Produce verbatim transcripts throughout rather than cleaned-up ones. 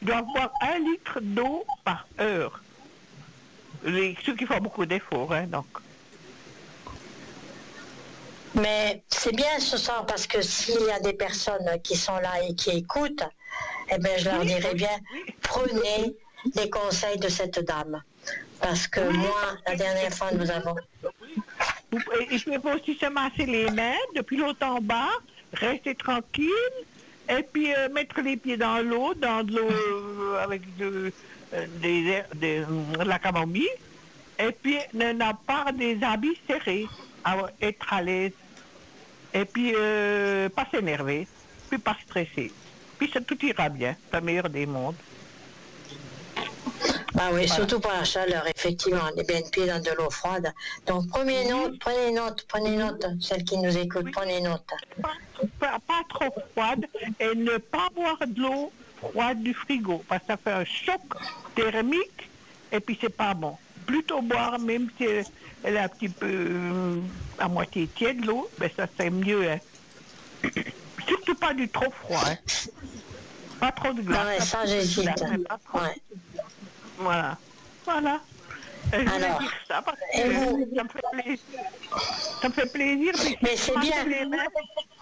doivent boire un litre d'eau par heure. Les, ceux qui font beaucoup d'efforts, hein, donc. Mais c'est bien ce soir parce que s'il y a des personnes qui sont là et qui écoutent, eh bien je leur Oui, dirais oui, bien, oui. prenez les conseils de cette dame. Parce que Oui, moi, parce la que- dernière fois, nous avons... Vous- et- Ils peuvent aussi se masser les mains depuis l'haut en bas, rester tranquille, et puis euh, mettre les pieds dans l'eau, dans de l'eau euh, avec de, euh, des, airs- des, euh, de la camomille, et puis ne n'a pas des habits serrés, avoir- être à l'aise, et puis euh, pas s'énerver, puis pas stresser. Puis ça tout ira bien, c'est le meilleur des mondes. Ah oui, Voilà. surtout pour la chaleur, effectivement, on est bien pieds dans de l'eau froide. Donc prenez note, prenez note, prenez note, celles qui nous écoutent, Oui. prenez note. Pas, pas- pas trop froide et ne pas boire de l'eau froide du frigo parce que ça fait un choc thermique et puis c'est pas bon. Plutôt boire même si elle est un petit peu euh, à moitié tiède l'eau, ben ça c'est mieux. Hein. Surtout pas du trop froid. Hein. Pas trop de glace. Ouais, un ça petit peu de j'hésite. glace, mais pas trop. Ouais. Voilà. Voilà. Et je voulais Alors, dire ça parce que et vous ça me fait plaisir. Ça me fait plaisir. puis Mais c'est masser bien. les mains.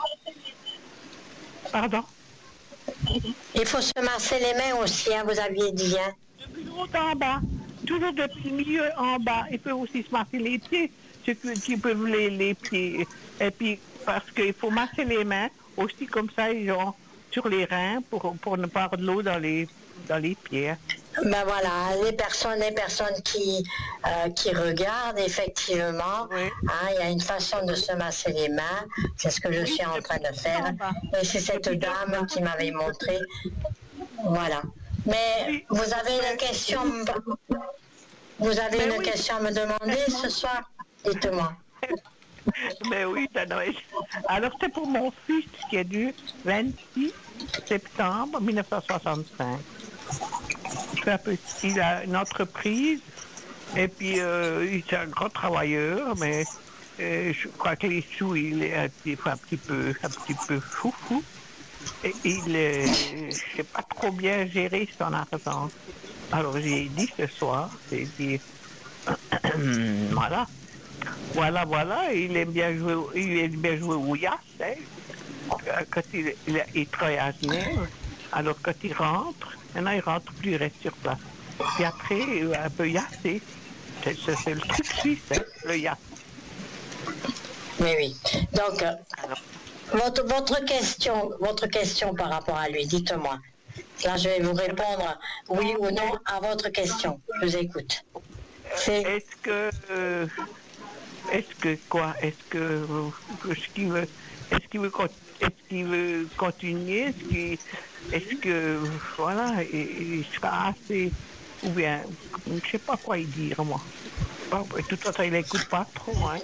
Pardon. Il faut se masser les mains aussi, hein, vous aviez dit. Hein. Depuis le haut en bas, toujours depuis le milieu en bas. Il peut aussi se masser les pieds, ceux qui, qui peuvent les, les pieds. Et puis, parce qu'il faut masser les mains, aussi comme ça, ils ont sur les reins pour, pour ne pas avoir de l'eau dans les, dans les pieds. Ben voilà, les personnes, les personnes qui, euh, qui regardent, effectivement, Oui. hein, il y a une façon de se masser les mains, c'est ce que je Oui, suis en depuis train de le haut faire, en bas. et c'est cette Depuis dame le- qui m'avait montré, voilà. Mais Oui. vous avez une Mais- question, vous avez Mais une oui. question à me demander ce soir? Dites-moi. Mais oui, ça doit être- Alors, c'est pour mon fils qui est du vingt-six septembre mille neuf cent soixante-cinq. C'est un peu- Il a une entreprise et puis euh, il est un grand travailleur, mais euh, je crois que les sous, il est un petit, un petit peu, un petit peu fou fou. Et il ne sait pas trop bien gérer son argent. Alors j'ai dit ce soir, j'ai dit voilà. Voilà, voilà, il aime bien jouer, il aime bien jouer au yacht, hein. Quand il, il, il travaille à Genève, alors quand il rentre, maintenant il rentre plus, il reste sur place. Puis après, un peu yachter. C'est, c'est, c'est le truc suisse, hein, le yacht. Oui, oui. Donc, euh, Alors, votre, votre question, votre question par rapport à lui, dites-moi. Là, je vais vous répondre oui ou non à votre question. Je vous écoute. C'est est-ce que, euh, est-ce que quoi, est-ce que, euh, est-ce qu'il veut, est-ce qu'il veut, con- est-ce qu'il veut continuer, est-ce qu'il, est-ce que, voilà, il, il sera assez, ou bien, je sais pas quoi y dire, moi. Bon, de toute façon, il n'écoute pas trop, hein.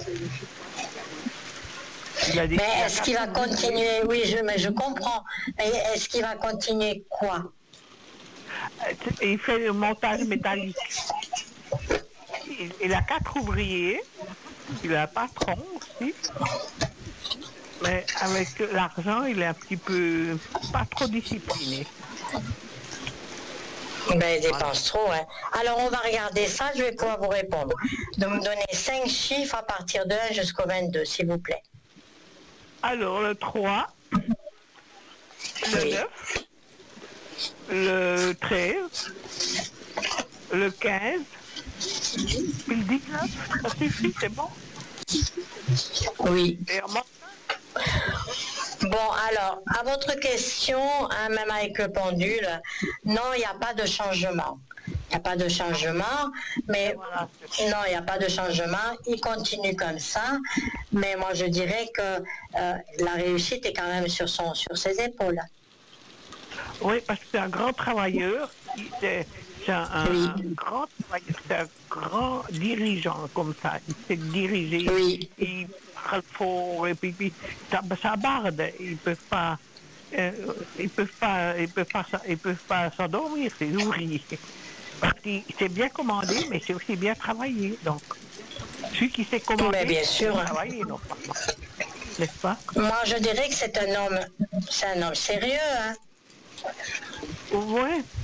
Il a dit Mais qu'il a est-ce qu'il va quatre ouvriers. continuer? Oui, je, mais je comprends. Mais est-ce qu'il va continuer quoi? Et il fait le montage métallique. Il, il a quatre ouvriers, il a un patron aussi, mais avec l'argent, il est un petit peu pas trop discipliné. Ben, il Voilà. dépense trop, hein. Alors, on va regarder ça, je vais pouvoir vous répondre. De me donner cinq chiffres à partir de un jusqu'au vingt-deux, s'il vous plaît. Alors, le trois, le Oui. neuf, le treize, le quinze, puis le dix-neuf, ça suffit, c'est bon. Oui. Et en manque Bon, alors, à votre question, hein, même avec le pendule, non, il n'y a pas de changement. Il n'y a pas de changement, mais voilà. non, il n'y a pas de changement. Il continue comme ça, mais moi je dirais que euh, la réussite est quand même sur, son, sur ses épaules. Oui, parce que c'est un grand travailleur, il- c'est c'est un, un- Oui. un grand travailleur, c'est un grand dirigeant comme ça. Il sait diriger, Oui. il parle fort, et puis, puis ça, ça barde, ils peuvent pas, euh, ils peuvent pas, ils peuvent pas, ils peuvent pas s'endormir, ces ouvriers. Parce qu'il sait bien commander, mais c'est aussi bien travailler. Donc, celui qui sait commander, Mais bien c'est sûr. travailler, normalement. N'est-ce pas? Moi je dirais que c'est un homme, c'est un homme sérieux, hein. Ouais.